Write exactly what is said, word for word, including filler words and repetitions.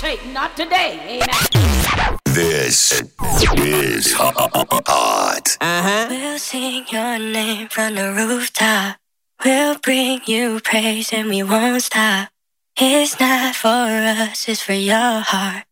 Say, not today, amen. This is hot. Uh-huh. We'll sing your name from the rooftop. We'll bring you praise and we won't stop. It's not for us, it's for your heart.